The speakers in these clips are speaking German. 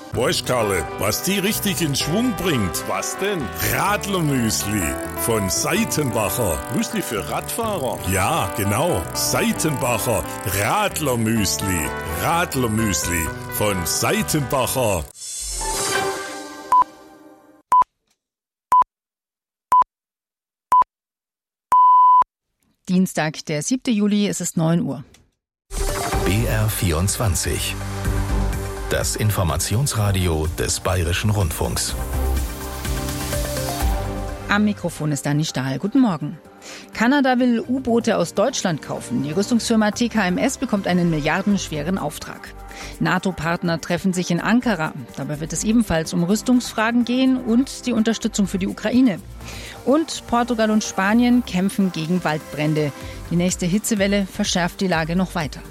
Weißt Karle, was die richtig in Schwung bringt? Was denn? Radlermüsli von Seitenbacher. Müsli für Radfahrer? Ja, genau. Seitenbacher Radlermüsli. Radlermüsli von Seitenbacher. Dienstag, der 7. Juli, es ist 9 Uhr. BR24. Das Informationsradio des Bayerischen Rundfunks. Am Mikrofon ist Dani Stahl. Guten Morgen. Kanada will U-Boote aus Deutschland kaufen. Die Rüstungsfirma TKMS bekommt einen milliardenschweren Auftrag. NATO-Partner treffen sich in Ankara. Dabei wird es ebenfalls um Rüstungsfragen gehen und die Unterstützung für die Ukraine. Und Portugal und Spanien kämpfen gegen Waldbrände. Die nächste Hitzewelle verschärft die Lage noch weiter.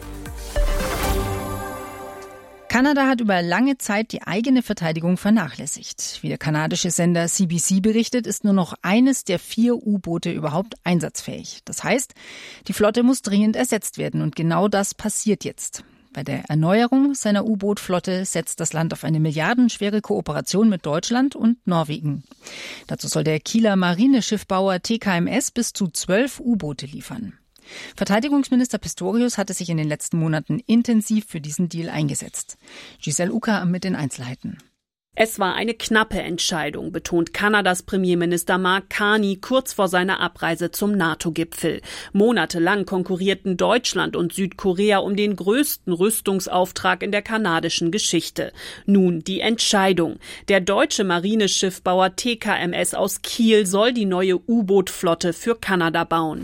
Kanada hat über lange Zeit die eigene Verteidigung vernachlässigt. Wie der kanadische Sender CBC berichtet, ist nur noch eines der 4 U-Boote überhaupt einsatzfähig. Das heißt, die Flotte muss dringend ersetzt werden und genau das passiert jetzt. Bei der Erneuerung seiner U-Boot-Flotte setzt das Land auf eine milliardenschwere Kooperation mit Deutschland und Norwegen. Dazu soll der Kieler Marineschiffbauer TKMS bis zu 12 U-Boote liefern. Verteidigungsminister Pistorius hatte sich in den letzten Monaten intensiv für diesen Deal eingesetzt. Giselle Ucker mit den Einzelheiten. Es war eine knappe Entscheidung, betont Kanadas Premierminister Mark Carney kurz vor seiner Abreise zum NATO-Gipfel. Monatelang konkurrierten Deutschland und Südkorea um den größten Rüstungsauftrag in der kanadischen Geschichte. Nun die Entscheidung. Der deutsche Marineschiffbauer TKMS aus Kiel soll die neue U-Boot-Flotte für Kanada bauen.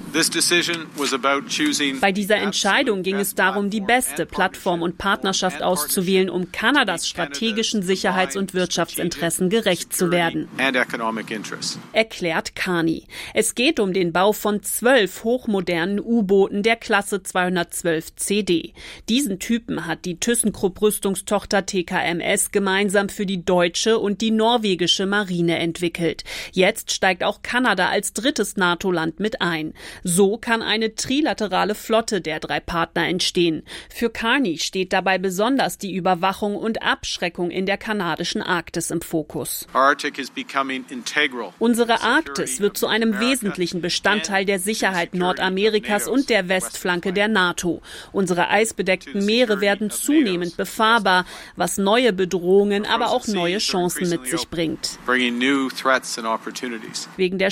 Bei dieser Entscheidung ging es darum, die beste Plattform und Partnerschaft auszuwählen, um Kanadas strategischen Sicherheits- und Wirtschaftsinteressen gerecht zu werden, erklärt Carney. Es geht um den Bau von 12 hochmodernen U-Booten der Klasse 212 CD. Diesen Typen hat die ThyssenKrupp-Rüstungstochter TKMS gemeinsam für die deutsche und die norwegische Marine entwickelt. Jetzt steigt auch Kanada als drittes NATO-Land mit ein. So kann eine trilaterale Flotte der 3 Partner entstehen. Für Carney steht dabei besonders die Überwachung und Abschreckung in der kanadischen Arktis im Fokus. Unsere Arktis wird zu einem wesentlichen Bestandteil der Sicherheit Nordamerikas und der Westflanke der NATO. Unsere eisbedeckten Meere werden zunehmend befahrbar, was neue Bedrohungen, aber auch neue Chancen mit sich bringt. Wegen der